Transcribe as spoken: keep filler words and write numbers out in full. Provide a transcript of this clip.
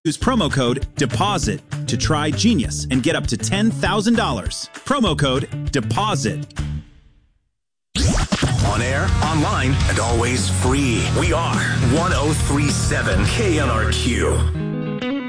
Use promo code DEPOSIT to try Genius and get up to ten thousand dollars. Promo code DEPOSIT. On air, online, and always free. We are one oh three point seven K N R Q.